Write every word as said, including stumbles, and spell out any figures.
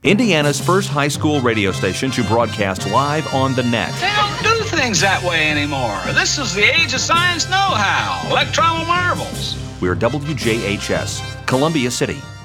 Indiana's first high school radio station to broadcast live on the net. They don't do things that way anymore. This is the age of science know-how, electron marvels. We're W J H S, Columbia City.